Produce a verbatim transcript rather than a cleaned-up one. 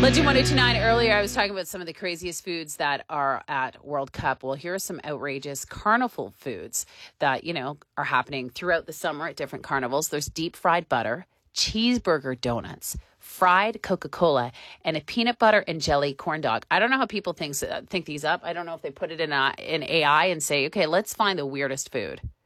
Legend ten twenty-nine, earlier I was talking about some of the craziest foods that are at World Cup. Well, here are some outrageous carnival foods that, you know, are happening throughout the summer at different carnivals. There's deep fried butter, cheeseburger donuts, fried Coca-Cola, and a peanut butter and jelly corn dog. I don't know how people think, think these up. I don't know if they put it in, a, in A I and say, okay, let's find the weirdest food.